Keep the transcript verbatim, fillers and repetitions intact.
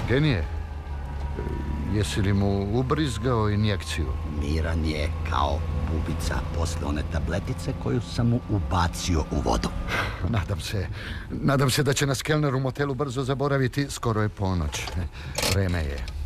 Genije, jesi li mu ubrizgao injekciju? Miran je kao bubica posle one tabletice koju sam mu ubacio u vodu. Nadam se, nadam se da će nas kelner u motelu brzo zaboraviti. Skoro je ponoć. Vreme je.